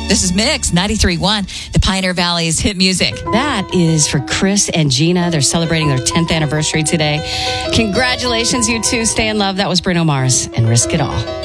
This is Mix 93.1, the Pioneer Valley's hit music. That is for Chris and Gina. They're celebrating their 10th anniversary today. Congratulations, you two. Stay in love. That was Bruno Mars and Risk It All.